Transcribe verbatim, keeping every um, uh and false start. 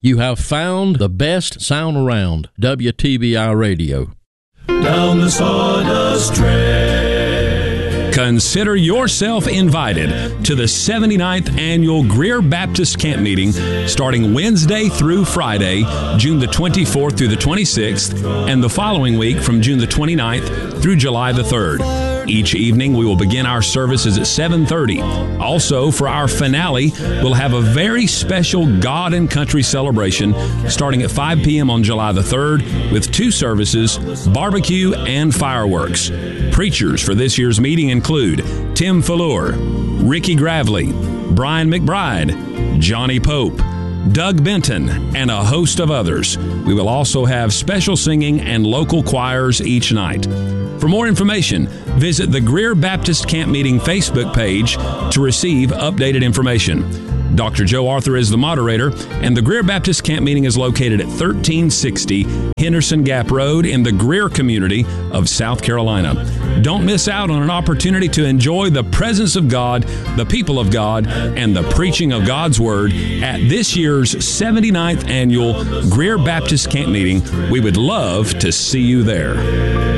You have found the best sound around, W T B I Radio. Down the sawdust trail. Consider yourself invited to the seventy-ninth Annual Greer Baptist Camp Meeting starting Wednesday through Friday, June the twenty-fourth through the twenty-sixth, and the following week from June the twenty-ninth through July the third. Each evening, we will begin our services at seven thirty. Also, for our finale, we'll have a very special God and Country celebration starting at five p.m. on July the third with two services, barbecue and fireworks. Preachers for this year's meeting include Tim Fallure, Ricky Gravely, Brian McBride, Johnny Pope, Doug Benton, and a host of others. We will also have special singing and local choirs each night. For more information, visit the Greer Baptist Camp Meeting Facebook page to receive updated information. Doctor Joe Arthur is the moderator, and the Greer Baptist Camp Meeting is located at thirteen sixty Henderson Gap Road in the Greer community of South Carolina. Don't miss out on an opportunity to enjoy the presence of God, the people of God, and the preaching of God's Word at this year's seventy-ninth Annual Greer Baptist Camp Meeting. We would love to see you there.